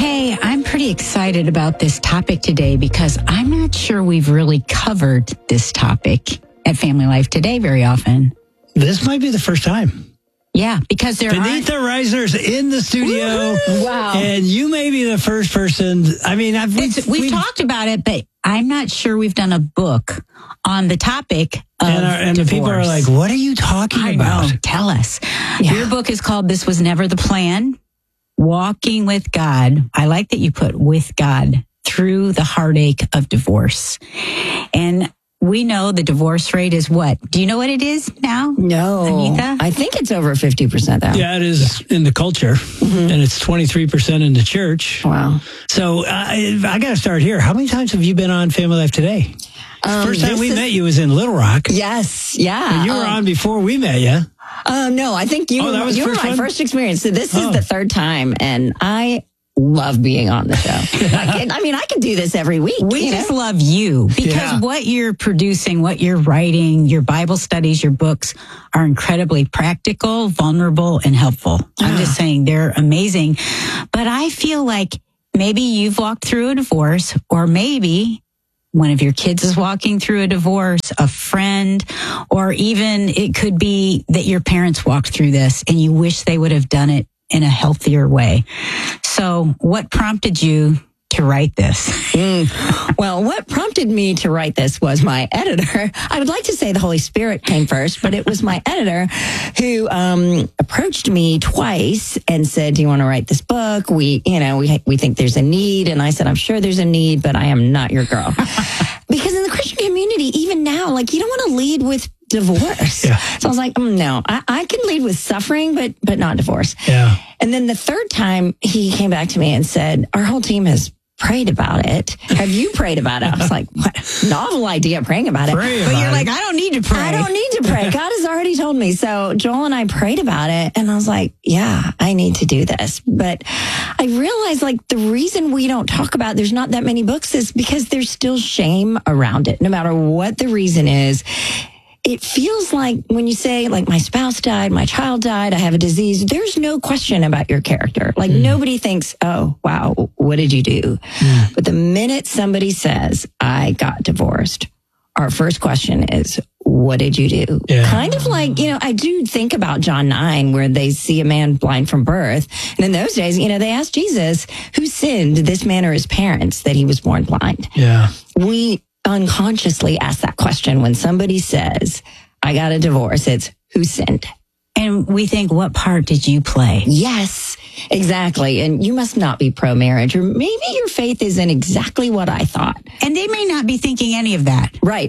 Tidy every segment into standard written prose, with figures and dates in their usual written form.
Hey, I'm pretty excited about this topic today because I'm not sure we've really covered this topic at Family Life Today very often. This might be the first time. Yeah, because there are Benita Reisner's in the studio. Woo-hoo! Wow. And you may be the first person. I mean, we've talked about it, but I'm not sure we've done a book on the topic of and divorce. the people are like, what are you talking about? Know. Tell us. Yeah. Your book is called This Was Never the Plan, Walking with God. I like that you put with God through the heartache of divorce. And we know the divorce rate is what? Do you know what it is now? No. Anita? I think it's over 50% now. Yeah, it is in the culture, and it's 23% in the church. Wow. So I got to start here. How many times have you been on Family Life Today? First time we met you was in Little Rock. Yes, yeah. And you were on before we met you. No, I think you were my one? first experience. So this is the third time, and I love being on the show. I can do this every week. We just love you because what you're producing, what you're writing, your Bible studies, your books are incredibly practical, vulnerable, and helpful. I'm just saying they're amazing. But I feel like maybe you've walked through a divorce, or maybe one of your kids is walking through a divorce, a friend, or even it could be that your parents walked through this and you wish they would have done it in a healthier way. So what prompted you to write this? Well, what prompted me to write this was my editor. I would like to say the Holy Spirit came first, but it was my editor who approached me twice and said, do you want to write this book? We think there's a need. And I said, I'm sure there's a need, but I am not your girl. Because in the Christian community, even now, you don't want to lead with divorce. Yeah. So I was like, no, I can lead with suffering, but not divorce. Yeah. And then the third time he came back to me and said, our whole team has prayed about it. Have you prayed about it? I was like, what novel idea praying about it. But you're like, I don't need to pray. I don't need to pray. God has already told me. So Joel and I prayed about it. And I was like, yeah, I need to do this. But I realized the reason we don't talk about there's not that many books is because there's still shame around it. No matter what the reason is. It feels like when you say, my spouse died, my child died, I have a disease, there's no question about your character. Nobody thinks, oh, wow, what did you do? But the minute somebody says, I got divorced, our first question is, what did you do? Yeah. Kind of I do think about John 9, where they see a man blind from birth. And in those days, they asked Jesus, who sinned, this man or his parents, that he was born blind? Yeah. We unconsciously ask that question when somebody says, I got a divorce. It's who sinned? And we think, what part did you play? Yes, exactly. And you must not be pro-marriage, or maybe your faith isn't exactly what I thought. And they may not be thinking any of that. Right.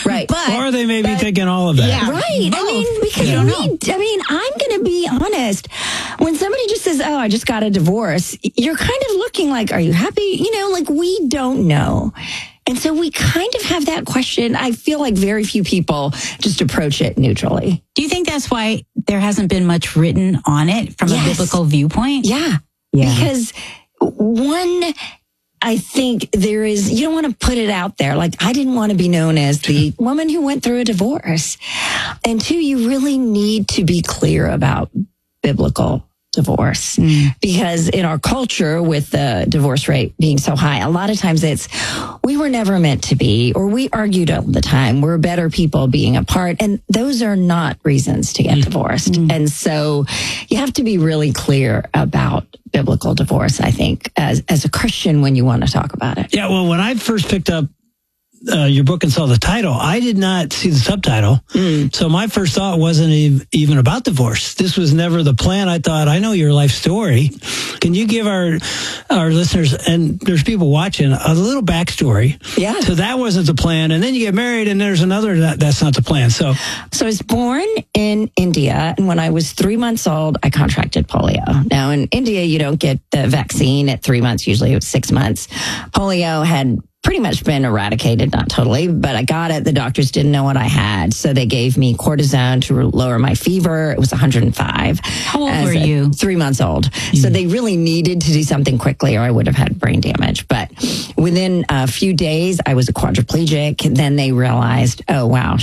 Or they may be thinking all of that. Yeah. Right. Both. Because You don't know. I'm going to be honest. When somebody just says, oh, I just got a divorce, you're kind of looking like, are you happy? We don't know. And so we kind of have that question. I feel like very few people just approach it neutrally. Do you think that's why there hasn't been much written on it from a biblical viewpoint? Yeah. Because one, I think you don't want to put it out there. I didn't want to be known as the woman who went through a divorce. And two, you really need to be clear about biblical divorce. Because in our culture, with the divorce rate being so high, a lot of times it's, we were never meant to be, or we argued all the time. We're better people being apart. And those are not reasons to get divorced. And so you have to be really clear about biblical divorce, I think, as a Christian when you want to talk about it. Yeah, well, when I first picked up your book and saw the title, I did not see the subtitle. So my first thought wasn't even about divorce. This was never the plan. I thought, I know your life story. Can you give our listeners, and there's people watching, a little backstory? Yeah. So that wasn't the plan. And then you get married and there's another, that's not the plan. So I was born in India. And when I was 3 months old, I contracted polio. Now in India, you don't get the vaccine at 3 months. Usually it was 6 months. Polio had pretty much been eradicated, not totally, but I got it. The doctors didn't know what I had, so they gave me cortisone to lower my fever. It was 105. How old were you? 3 months old. So they really needed to do something quickly, or I would have had brain damage. But within a few days, I was a quadriplegic. Then they realized, oh, wow,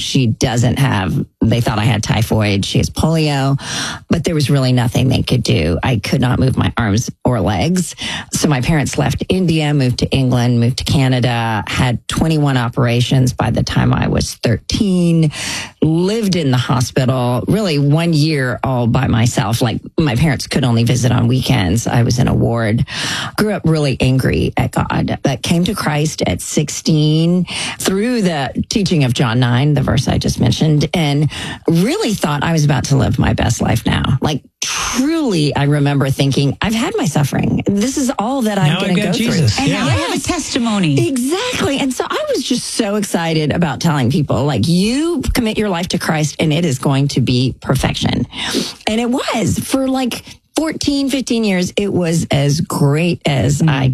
they thought I had typhoid. She has polio, but there was really nothing they could do. I could not move my arms or legs. So my parents left India, moved to England, moved to Canada, had 21 operations by the time I was 13, lived in the hospital really 1 year all by myself. Like my parents could only visit on weekends. I was in a ward, grew up really angry at God, but came to Christ at 16 through the teaching of John 9, the verse I just mentioned, and really thought I was about to live my best life now. Like truly, I remember thinking, I've had my suffering. This is all that I'm going to go Jesus. through. And now I have a testimony. Exactly. And so I was just so excited about telling people, like, you commit your life to Christ and it is going to be perfection. And it was for like 14, 15 years. It was as great as I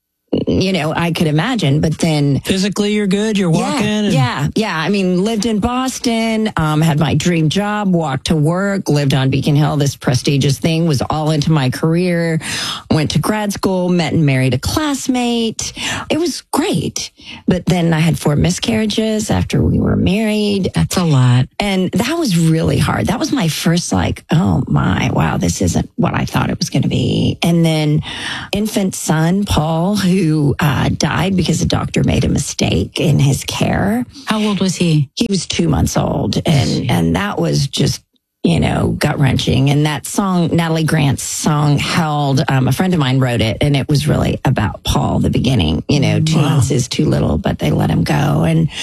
could imagine, but then physically you're good. You're walking. Yeah. I mean, lived in Boston, had my dream job, walked to work, lived on Beacon Hill, this prestigious thing, was all into my career, went to grad school, met and married a classmate. It was great. But then I had 4 miscarriages after we were married. That's a lot. And that was really hard. That was my first oh my, wow, this isn't what I thought it was going to be. And then infant son, Paul, who died because a doctor made a mistake in his care. How old was he? He was 2 months old. And that was just, gut-wrenching. And that song, Natalie Grant's song, Held, a friend of mine wrote it, and it was really about Paul, the beginning. 2 months is too little, but they let him go. And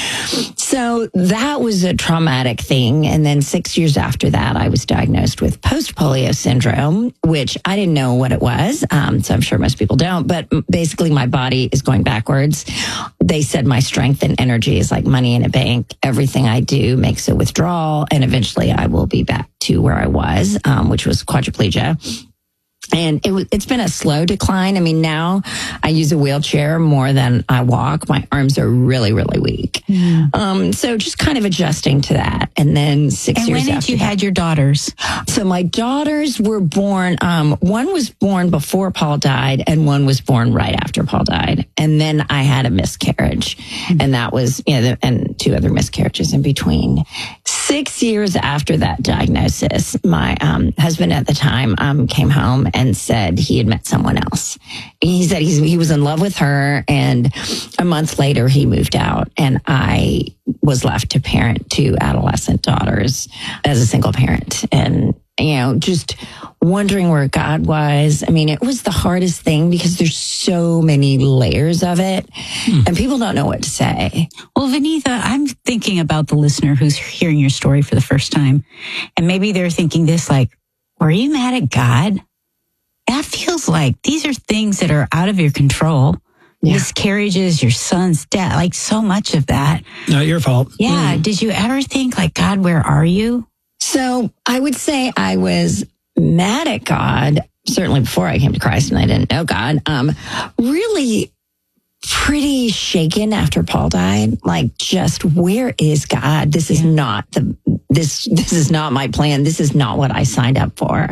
so that was a traumatic thing. And then 6 years after that, I was diagnosed with post-polio syndrome, which I didn't know what it was. So I'm sure most people don't. But basically, my body is going backwards. They said my strength and energy is like money in a bank. Everything I do makes a withdrawal, and eventually I will be back to where I was, which was quadriplegia. And it's been a slow decline. I mean, now I use a wheelchair more than I walk. My arms are really, really weak. So just kind of adjusting to that. And then 6 years after when did you had your daughters? So my daughters were born, one was born before Paul died and one was born right after Paul died. And then I had a miscarriage, and that was, and 2 other miscarriages in between. 6 years after that diagnosis, my husband at the time came home and said he had met someone else. He said he was in love with her, and a month later he moved out, and I was left to parent 2 adolescent daughters as a single parent. And just wondering where God was. I mean, it was the hardest thing because there's so many layers of it, and people don't know what to say. Well, Vineetha, I'm thinking about the listener who's hearing your story for the first time, and maybe they're thinking this, like, were you mad at God? That feels like these are things that are out of your control. Yeah. Miscarriages, your son's death, like so much of that. Not your fault. Yeah. Did you ever think, like, God, where are you? So I would say I was mad at God, certainly before I came to Christ and I didn't know God. Really pretty shaken after Paul died. Like, just, where is God? This is not this is not my plan. This is not what I signed up for.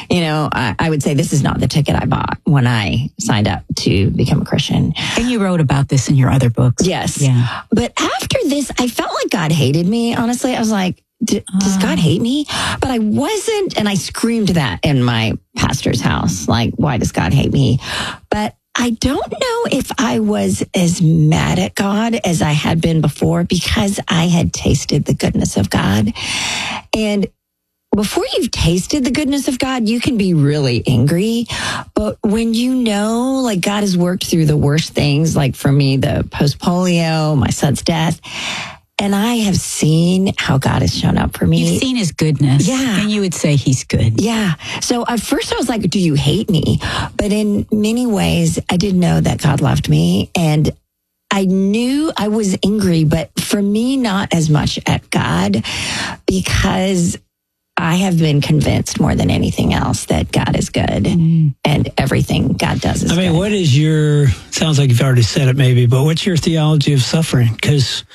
I would say this is not the ticket I bought when I signed up to become a Christian. And you wrote about this in your other books. Yes. Yeah. But after this, I felt like God hated me. Honestly, I was like, does God hate me? But I wasn't. And I screamed that in my pastor's house. Like, why does God hate me? But I don't know if I was as mad at God as I had been before, because I had tasted the goodness of God. And before you've tasted the goodness of God, you can be really angry. But when like God has worked through the worst things, like for me, the post-polio, my son's death, and I have seen how God has shown up for me. You've seen his goodness. Yeah. And you would say he's good. Yeah. So at first I was like, do you hate me? But in many ways, I did know that God loved me. And I knew I was angry, but for me, not as much at God, because I have been convinced more than anything else that God is good, and everything God does is good. What is sounds like you've already said it maybe, but what's your theology of suffering? Because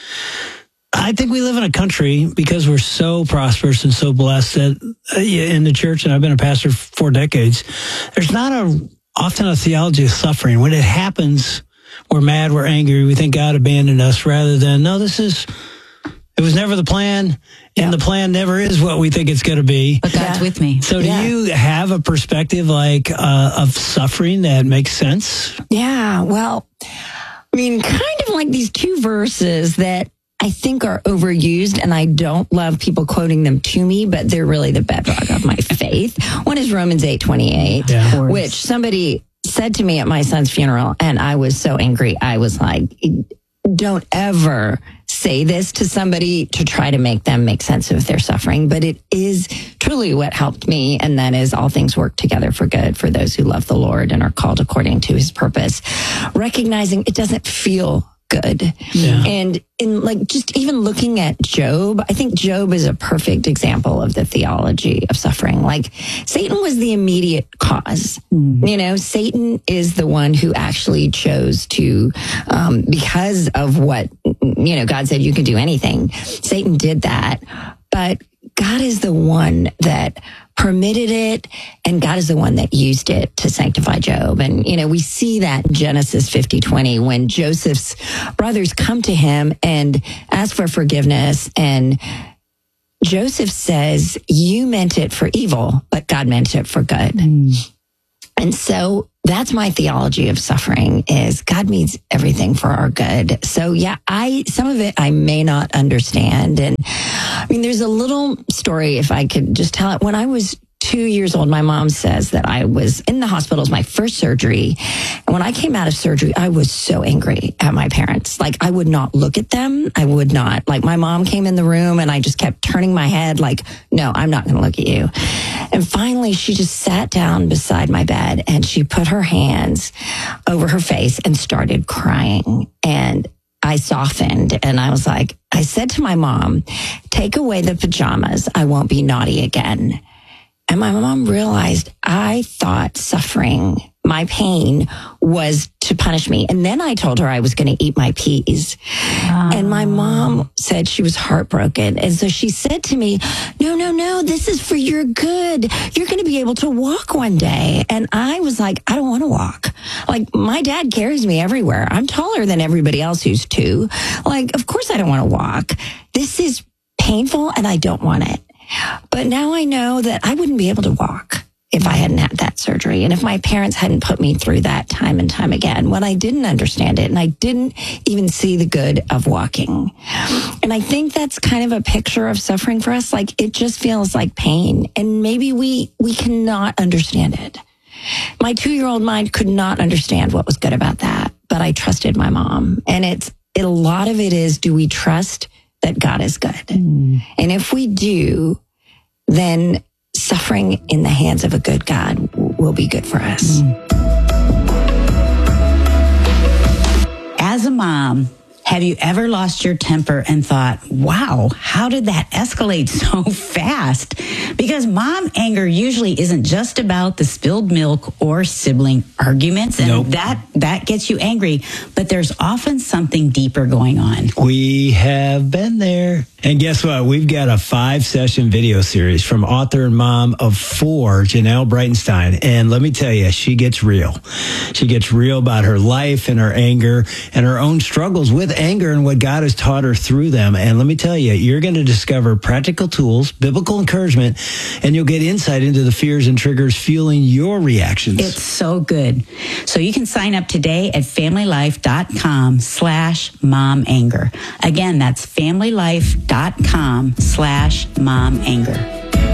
I think we live in a country, because we're so prosperous and so blessed, that in the church, and I've been a pastor for 4 decades, there's not often a theology of suffering. When it happens, we're mad, we're angry, we think God abandoned us, rather than, no, it was never the plan, and the plan never is what we think it's going to be. But God's with me. So do you have a perspective like of suffering that makes sense? Yeah, well, I mean, kind of like these two verses that I think are overused, and I don't love people quoting them to me, but they're really the bedrock of my faith. One is Romans 8:28, which somebody said to me at my son's funeral, and I was so angry. I was like, don't ever say this to somebody to try to make them make sense of their suffering, but it is truly what helped me, and that is all things work together for good for those who love the Lord and are called according to his purpose. Recognizing it doesn't feel good. Yeah. And in like just even looking at Job, I think Job is a perfect example of the theology of suffering. Like Satan was the immediate cause. You know, Satan is the one who actually chose to, because of what, you know, God said you can do anything. Satan did that. But God is the one that permitted it, and God is the one that used it to sanctify Job. And, you know, we see that in Genesis 50:20 when Joseph's brothers come to him and ask for forgiveness. And Joseph says, you meant it for evil, but God meant it for good. And so that's my theology of suffering is God means everything for our good. So yeah, some of it I may not understand. And I mean, there's a little story, if I could just tell it. When I was 2 years old, my mom says that I was in the hospital. It was my first surgery. And when I came out of surgery, I was so angry at my parents. Like, I would not look at them. I would not. Like, my mom came in the room and I just kept turning my head like, no, I'm not going to look at you. And finally, she just sat down beside my bed and she put her hands over her face and started crying. And I softened and I was like, I said to my mom, take away the pajamas. I won't be naughty again. And my mom realized I thought suffering, my pain, was to punish me. And then I told her I was going to eat my peas. And my mom said she was heartbroken. And so she said to me, no, this is for your good. You're going to be able to walk one day. And I was like, I don't want to walk. Like, my dad carries me everywhere. I'm taller than everybody else who's 2. Like, of course I don't want to walk. This is painful and I don't want it. But now I know that I wouldn't be able to walk if I hadn't had that surgery. And if my parents hadn't put me through that time and time again, when I didn't understand it and I didn't even see the good of walking. And I think that's kind of a picture of suffering for us. Like, it just feels like pain. And maybe we cannot understand it. My 2-year-old mind could not understand what was good about that. But I trusted my mom. And a lot of it is, do we trust that God is good? And if we do, then suffering in the hands of a good God will be good for us. As a mom, have you ever lost your temper and thought, wow, how did that escalate so fast? Because mom anger usually isn't just about the spilled milk or sibling arguments, and that gets you angry, but there's often something deeper going on. We have been there. And guess what? We've got a 5-session video series from author and mom of 4, Janelle Breitenstein. And let me tell you, she gets real. She gets real about her life and her anger and her own struggles with anger and what God has taught her through them. And let me tell you, you're going to discover practical tools, biblical encouragement, and you'll get insight into the fears and triggers fueling your reactions. It's so good. So you can sign up today at familylife.com/momanger. Again, that's familylife.com/momanger.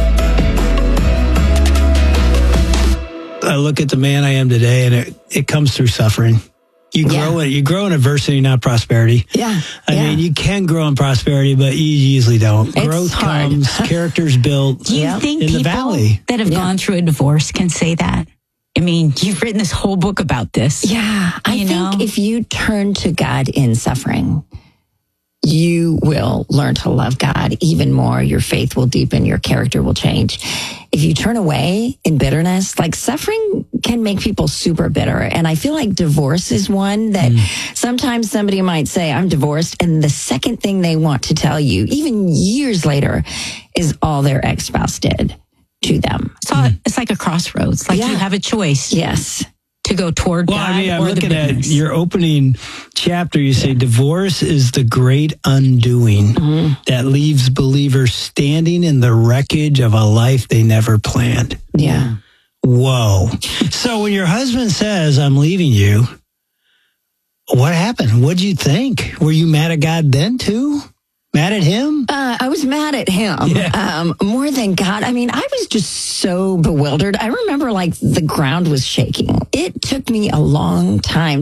I look at the man I am today, and it comes through suffering. You grow in adversity, not prosperity. Yeah. I mean, you can grow in prosperity, but you usually don't. It's Growth hard. comes, character's built. Do you think in people the valley that have gone through a divorce can say that? I mean, you've written this whole book about this. Yeah. I think if you turn to God in suffering, you will learn to love God even more. Your faith will deepen. Your character will change. If you turn away in bitterness, like, suffering can make people super bitter. And I feel like divorce is one that sometimes somebody might say, I'm divorced. And the second thing they want to tell you, even years later, is all their ex-spouse did to them. So it's like a crossroads. Like, you have a choice. Yes. to go toward God. I mean, I'm or looking the at bitterness. your opening chapter. You say divorce is the great undoing that leaves believers standing in the wreckage of a life they never planned. Yeah. Whoa. So when your husband says, I'm leaving you, what happened? What'd you think? Were you mad at God then too? Mad at him? I was mad at him more than God. I mean, I was just so bewildered. I remember like the ground was shaking. It took me a long time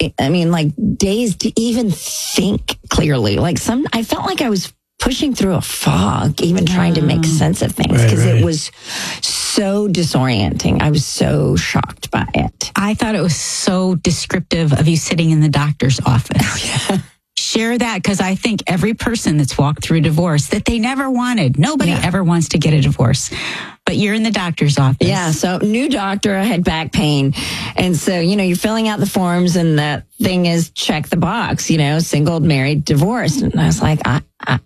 days to even think clearly. I felt like I was pushing through a fog, even trying to make sense of things because it was so disorienting. I was so shocked by it. I thought it was so descriptive of you sitting in the doctor's office. Share that, because I think every person that's walked through divorce that they never wanted, nobody ever wants to get a divorce, but you're in the doctor's office. Yeah. So new doctor, I had back pain. And so, you're filling out the forms and the thing is check the box, single, married, divorced. And I was like, I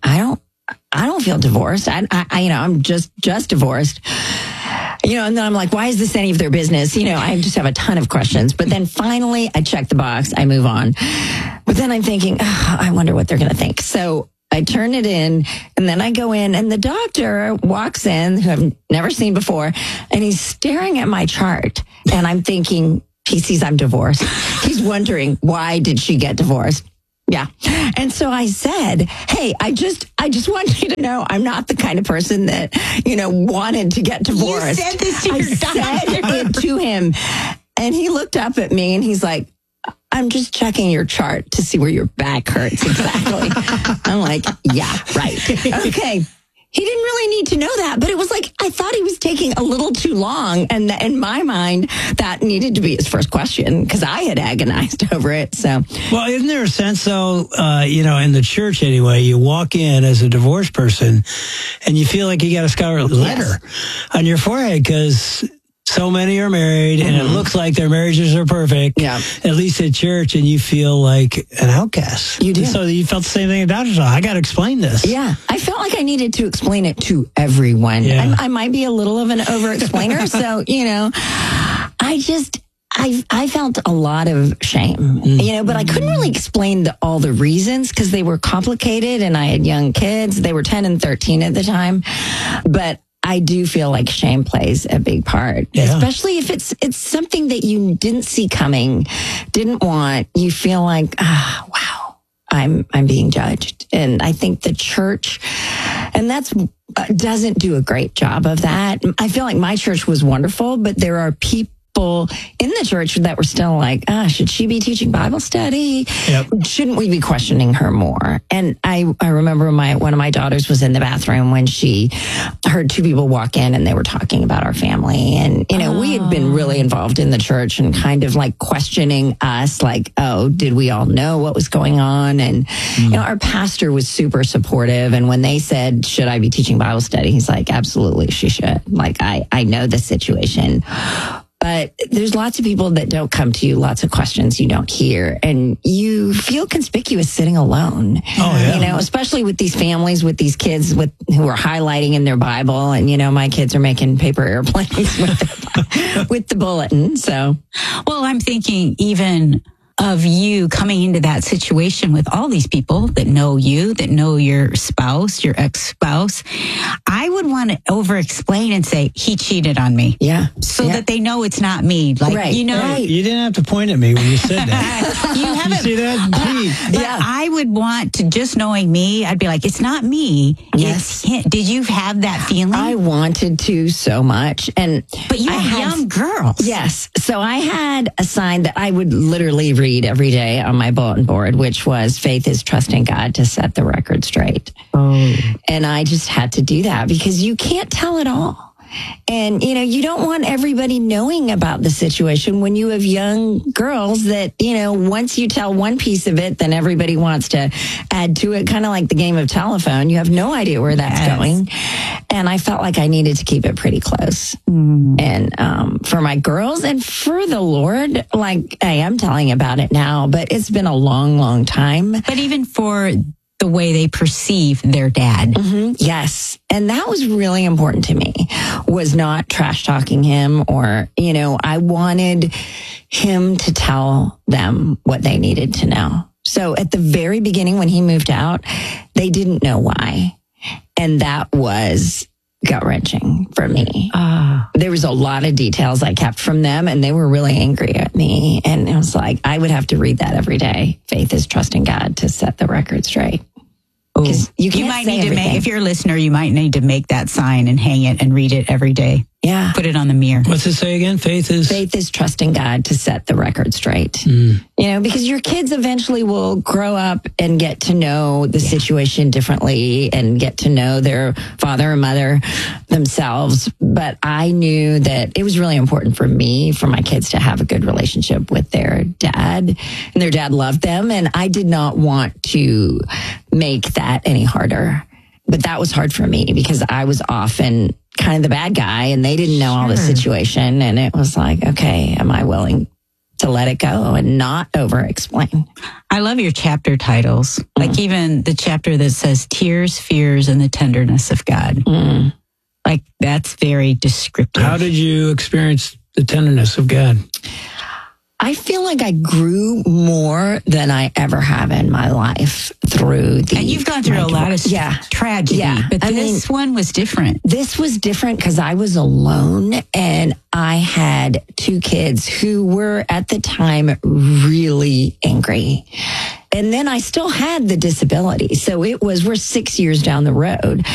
don't feel divorced. I'm just divorced. And then I'm like, why is this any of their business? I just have a ton of questions. But then finally, I check the box. I move on. But then I'm thinking, I wonder what they're going to think. So I turn it in, and then I go in, and the doctor walks in, who I've never seen before, and he's staring at my chart. And I'm thinking, he sees I'm divorced. He's wondering, why did she get divorced? Yeah. And so I said, hey, I just want you to know I'm not the kind of person that, wanted to get divorced. You said this to your doctor. I said it to him. And he looked up at me and he's like, I'm just checking your chart to see where your back hurts exactly. I'm like, yeah, right. Okay. He didn't really need to know that, but it was like, I thought he was taking a little too long. And in my mind, that needed to be his first question because I had agonized over it. So, well, isn't there a sense though, in the church anyway, you walk in as a divorced person and you feel like you got a scarlet letter on your forehead because so many are married and it looks like their marriages are perfect, at least at church, and you feel like an outcast. You do. So you felt the same thing at doctor's office. I got to explain this. Yeah. I felt like I needed to explain it to everyone. Yeah. I might be a little of an over-explainer. So, I felt a lot of shame, but I couldn't really explain all the reasons because they were complicated and I had young kids. They were 10 and 13 at the time. But I do feel like shame plays a big part, especially if it's something that you didn't see coming, didn't want. You feel like, wow, I'm being judged. And I think the church, and that's doesn't do a great job of that. I feel like my church was wonderful, but there are people in the church that were still like, should she be teaching Bible study? Yep. Shouldn't we be questioning her more? And I remember one of my daughters was in the bathroom when she heard two people walk in and they were talking about our family. And, we had been really involved in the church and kind of like questioning us, like, did we all know what was going on? And, our pastor was super supportive. And when they said, should I be teaching Bible study? He's like, absolutely, she should. Like, I know the situation. But there's lots of people that don't come to you, lots of questions you don't hear, and you feel conspicuous sitting alone. Oh, yeah. Especially with these families, with these kids who are highlighting in their Bible, and my kids are making paper airplanes with the bulletin. So, well, I'm thinking even of you coming into that situation with all these people that know you, that know your spouse, your ex-spouse. I would want to over-explain and say, he cheated on me. Yeah. So that they know it's not me. Like, right. You didn't have to point at me when you said that. You haven't. You see that? But I would want to, just knowing me, I'd be like, it's not me. Yes. It's him. Did you have that feeling? I wanted to so much. But you were young girls. Yes. So I had a sign that I would literally read every day on my bulletin board, which was faith is trusting God to set the record straight. Oh. And I just had to do that because you can't tell it all. And, you don't want everybody knowing about the situation when you have young girls that, once you tell one piece of it, then everybody wants to add to it, kind of like the game of telephone. You have no idea where that's going. And I felt like I needed to keep it pretty close. And for my girls and for the Lord, like I am telling about it now, but it's been a long, long time. But even for the way they perceive their dad. Mm-hmm. Yes. And that was really important to me, was not trash talking him or, I wanted him to tell them what they needed to know. So at the very beginning, when he moved out, they didn't know why. And that was gut-wrenching for me. There was a lot of details I kept from them, and they were really angry at me. And it was like, I would have to read that every day. Faith is trusting God to set the record straight. Because you might need to make, if you're a listener, you might need to make that sign and hang it and read it every day. Yeah. Put it on the mirror. What's it say again? Faith is trusting God to set the record straight. Because your kids eventually will grow up and get to know the situation differently and get to know their father and mother themselves. But I knew that it was really important for me, for my kids to have a good relationship with their dad, and their dad loved them. And I did not want to make that any harder. But that was hard for me because I was often kind of the bad guy and they didn't know all the situation. And it was like, okay, am I willing to let it go and not over explain? I love your chapter titles. Like even the chapter that says tears, fears, and the tenderness of God. Like that's very descriptive. How did you experience the tenderness of God? I feel like I grew more than I ever have in my life through the... And you've gone through a lot of tragedy, but this one was different. This was different because I was alone and I had 2 kids who were at the time really angry. And then I still had the disability. So we're 6 years down the road.